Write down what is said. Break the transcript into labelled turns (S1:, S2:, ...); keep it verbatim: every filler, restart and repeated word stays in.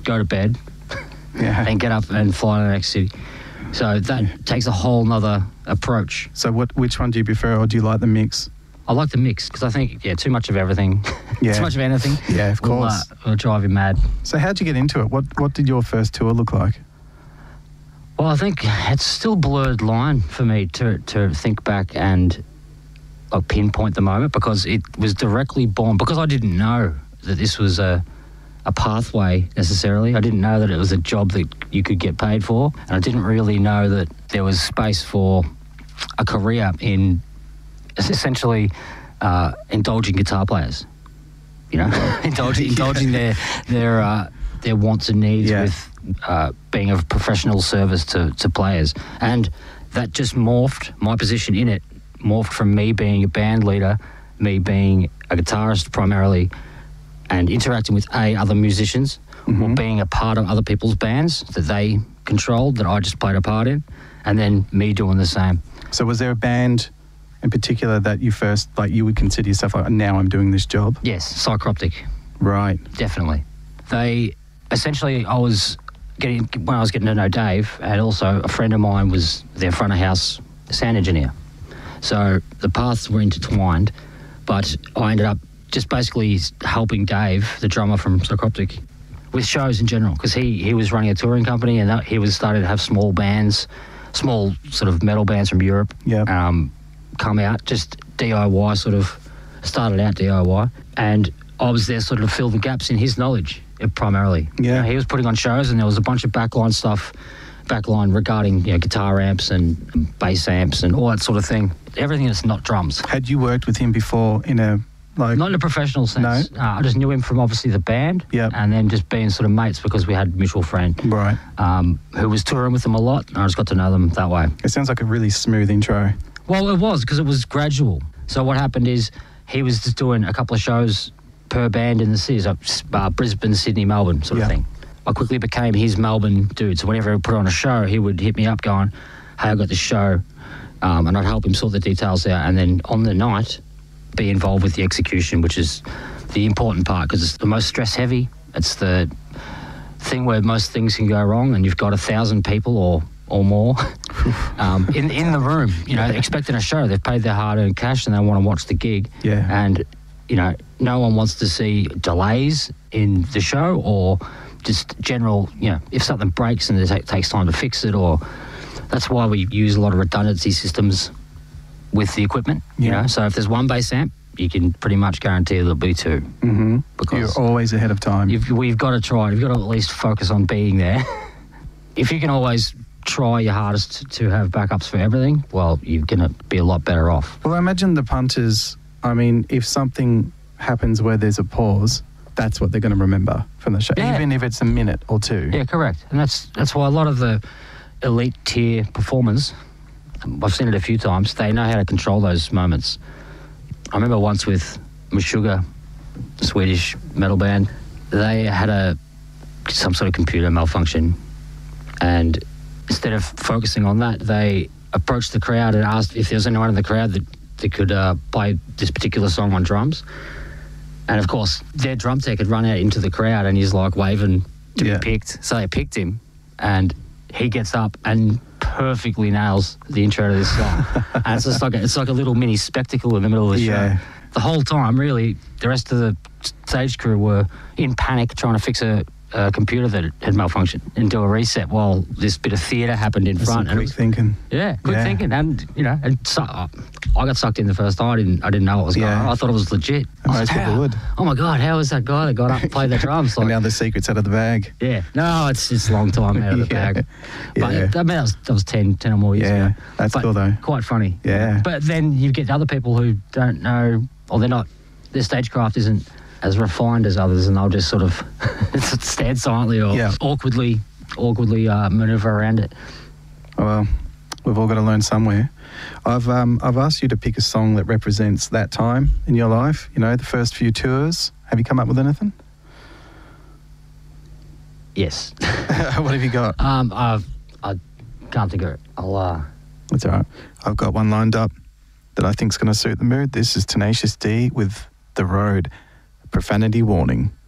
S1: go to bed,
S2: Yeah.
S1: and get up and fly to the next city. So that
S2: Yeah.
S1: takes a whole nother approach.
S2: So what? Which one do you prefer, or do you like the mix?
S1: I like the mix because I think, yeah, too much of everything,
S2: Yeah.
S1: too much of anything
S2: Yeah, of
S1: will,
S2: course.
S1: uh, will drive you mad.
S2: So how'd you get into it? What What did your first tour look like?
S1: Well, I think it's still a blurred line for me to, to think back and like, pinpoint the moment because it was directly born, because I didn't know that this was a, a pathway necessarily. I didn't know that it was a job that you could get paid for, and I didn't really know that there was space for a career in essentially uh, indulging guitar players. You know, indulging, indulging their their uh, their wants and needs
S2: Yeah.
S1: with uh, being of professional service to, to players, and that just morphed. My position in it morphed from me being a band leader, me being a guitarist primarily, and interacting with a other musicians,
S2: Mhm.
S1: or being a part of other people's bands that they controlled that I just played a part in, and then me doing the same.
S2: So was there a band in particular that you first, like, you would consider yourself like, now I'm doing this job?
S1: Yes, Psychroptic.
S2: Right.
S1: Definitely. They essentially, I was getting, when I was getting to know Dave, and also a friend of mine was their front of house sound engineer. So the paths were intertwined, but I ended up just basically helping Dave, the drummer from Psychroptic, with shows in general, because he, he was running a touring company, and that, he was starting to have small bands, small sort of metal bands from Europe,
S2: Yep.
S1: um, come out, just D I Y sort of, started out D I Y, and I was there sort of to fill the gaps in his knowledge, uh, primarily.
S2: Yeah.
S1: You know, he was putting on shows, and there was a bunch of backline stuff, backline regarding, you know, guitar amps and bass amps and all that sort of thing. Everything that's not drums.
S2: Had you worked with him before in a, like...
S1: Not in a professional sense. No. Uh, I just knew him from obviously the band,
S2: Yep.
S1: and then just being sort of mates because we had a mutual friend
S2: Right.
S1: um, who was touring with them a lot, and I just got to know them that way.
S2: It sounds like a really smooth intro.
S1: Well, it was, because it was gradual. So what happened is he was just doing a couple of shows per band in the city, so uh, Brisbane, Sydney, Melbourne sort
S2: Yeah.
S1: of thing. I quickly became his Melbourne dude. So whenever he put on a show, he would hit me up going, hey, I got this show, um, and I'd help him sort the details out. And then on the night, be involved with the execution, which is the important part, because it's the most stress-heavy. It's the thing where most things can go wrong, and you've got a thousand people or or more um, in in the room, you know, expecting a show. They've paid their hard-earned cash and they want to watch the gig.
S2: Yeah.
S1: And, you know, no one wants to see delays in the show or just general, you know, if something breaks and it ta- takes time to fix it, or that's why we use a lot of redundancy systems with the equipment, you
S2: Yeah.
S1: know. So if there's one bass amp, you can pretty much guarantee there'll be two.
S2: Mm-hmm.
S1: Because
S2: You're always ahead of time.
S1: You've, we've got to try. You've got to at least focus on being there. If you can always try your hardest to have backups for everything, well, you're going to be a lot better off.
S2: Well, I imagine the punters, I mean, if something happens where there's a pause, that's what they're going to remember from the show,
S1: Yeah.
S2: even if it's a minute or two.
S1: Yeah, correct. And that's that's why a lot of the elite tier performers, I've seen it a few times, they know how to control those moments. I remember once with Meshuggah, Swedish metal band, they had a some sort of computer malfunction, and instead of focusing on that, they approached the crowd and asked if there was anyone in the crowd that, that could uh, play this particular song on drums. And of course, their drum tech had run out into the crowd, and he's like waving to
S2: Yeah.
S1: be picked. So they picked him, and he gets up and perfectly nails the intro to this song. And it's just like a, it's like a little mini spectacle in the middle of the
S2: Yeah.
S1: show. The whole time, really, the rest of the stage crew were in panic trying to fix a, a computer that had malfunctioned and do a reset while this bit of theatre happened in
S2: That's
S1: front.
S2: some
S1: And it
S2: quick
S1: was-
S2: thinking.
S1: yeah, quick
S2: Yeah.
S1: thinking, and you know, and so, I got sucked in the first time. I didn't, I didn't know what was going
S2: Yeah.
S1: on. I thought it was legit. I was
S2: Most
S1: like,
S2: people
S1: "How-
S2: would."
S1: Oh my god, how was that guy that got up and played the drums?
S2: And
S1: Like,
S2: now the secret's out of the bag.
S1: yeah, no, it's it's a long time out of the
S2: Yeah.
S1: bag. But
S2: Yeah.
S1: I mean, that was, that was ten, ten or more years
S2: Yeah,
S1: ago.
S2: that's
S1: But
S2: cool though.
S1: Quite funny.
S2: Yeah.
S1: But then you get other people who don't know, or they're not, their stagecraft isn't as refined as others, and they'll just sort of stand silently or
S2: Yeah.
S1: awkwardly, awkwardly uh, maneuver around it.
S2: Well, we've all got to learn somewhere. I've um, I've asked you to pick a song that represents that time in your life, you know, the first few tours. Have you come up with anything?
S1: Yes.
S2: What have you got?
S1: um, I've, I can't think of it. I'll, uh,
S2: That's all right. I've got one lined up that I think's going to suit the mood. This is Tenacious D with The Road. Profanity warning.